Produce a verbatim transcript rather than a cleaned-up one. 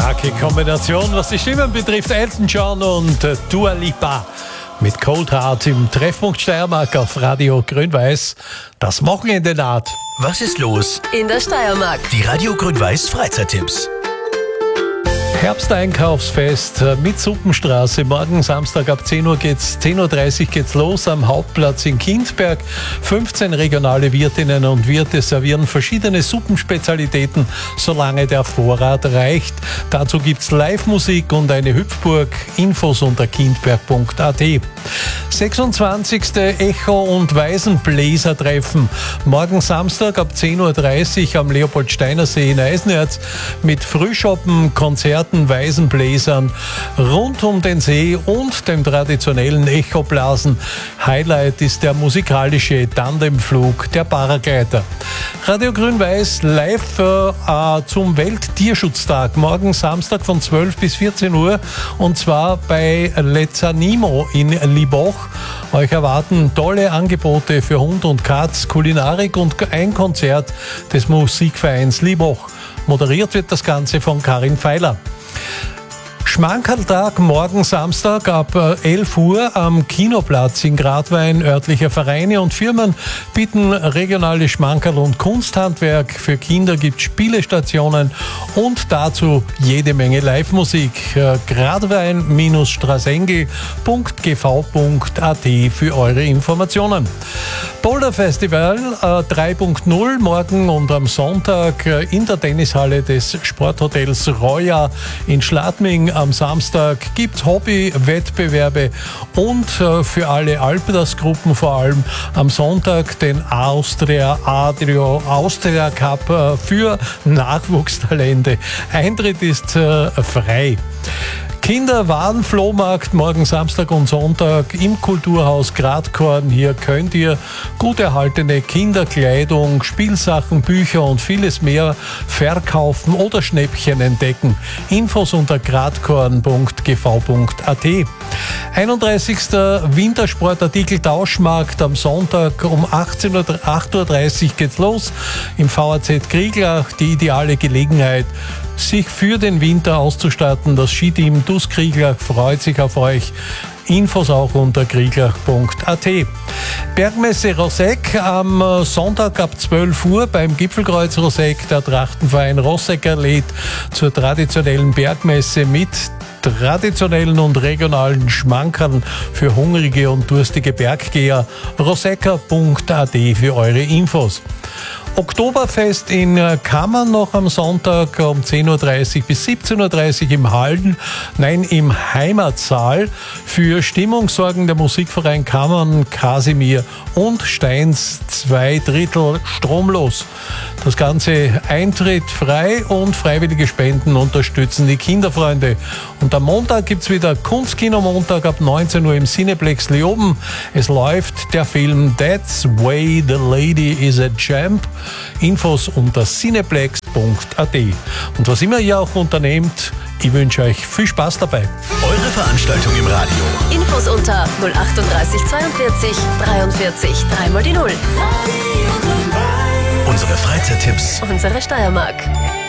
Starke Kombination, was die Stimmen betrifft. Elton John und äh, Dua Lipa mit Cold Heart im Treffpunkt Steiermark auf Radio Grün-Weiß. Das Wochenende naht. Was ist los in der Steiermark? Die Radio Grün-Weiß Freizeittipps. Herbsteinkaufsfest mit Suppenstraße. Morgen Samstag ab zehn Uhr geht's, zehn Uhr dreißig geht's los am Hauptplatz in Kindberg. fünfzehn regionale Wirtinnen und Wirte servieren verschiedene Suppenspezialitäten, solange der Vorrat reicht. Dazu gibt's Live-Musik und eine Hüpfburg. Infos unter kindberg punkt a t. sechsundzwanzigste Echo- und Waisenbläser-Treffen. Morgen Samstag ab zehn Uhr dreißig am Leopold-Steiner-See in Eisenerz mit Frühschoppen, Konzerten, Waisenbläsern rund um den See und dem traditionellen Echoblasen. Highlight ist der musikalische Tandemflug der Paragleiter. Radio Grün-Weiß live äh, zum Welttierschutztag. Morgen Samstag von zwölf bis vierzehn Uhr und zwar bei Lezzanimo in Liboch. Euch erwarten tolle Angebote für Hund und Katz, Kulinarik und ein Konzert des Musikvereins Liboch. Moderiert wird das Ganze von Karin Feiler. Schmankerltag morgen Samstag ab elf Uhr am Kinoplatz in Gradwein. Örtliche Vereine und Firmen bieten regionale Schmankerl- und Kunsthandwerk. Für Kinder gibt es Spielestationen und dazu jede Menge Live-Musik. Gradwein Straßengel punkt g v punkt a t für eure Informationen. Boulder Festival äh, drei punkt null morgen und am Sonntag äh, in der Tennishalle des Sporthotels Roya in Schladming. Am Samstag gibt es Hobby-Wettbewerbe und äh, für alle Alpdas-Gruppen vor allem am Sonntag den Austria Adrio Austria Cup äh, für Nachwuchstalente. Eintritt ist äh, frei. Kinderwarenflohmarkt morgen Samstag und Sonntag im Kulturhaus Gradkorn. Hier könnt ihr gut erhaltene Kinderkleidung, Spielsachen, Bücher und vieles mehr verkaufen oder Schnäppchen entdecken. Infos unter gradkorn punkt g v punkt a t. einunddreißigster Wintersportartikel-Tauschmarkt am Sonntag um acht Uhr dreißig geht's los im V A Z Krieglach. Die ideale Gelegenheit, sich für den Winter auszustatten. Das Skiteam D U S Krieglach freut sich auf euch. Infos auch unter krieglach punkt a t. Bergmesse Roseck am Sonntag ab zwölf Uhr beim Gipfelkreuz Roseck. Der Trachtenverein Rosecker lädt zur traditionellen Bergmesse mit traditionellen und regionalen Schmankerln für hungrige und durstige Berggeher. rosecker punkt a t für eure Infos. Oktoberfest in Kammern noch am Sonntag um zehn Uhr dreißig bis siebzehn Uhr dreißig im Hallen, nein im Heimatsaal. Für Stimmung sorgen der Musikverein Kammern, Kasimir und Steins zwei Drittel stromlos. Das Ganze Eintritt frei und freiwillige Spenden unterstützen die Kinderfreunde. Und am Montag gibt's wieder Kunstkino Montag ab neunzehn Uhr im Cineplex Leoben. Es läuft der Film That's Way the Lady is a Champ. Infos unter cineplex punkt a t. Und was immer ihr auch unternehmt, ich wünsche euch viel Spaß dabei. Eure Veranstaltung im Radio. Infos unter null achtunddreißig zweiundvierzig dreiundvierzig drei mal die Null. Unsere Freizeittipps. Unsere Steiermark.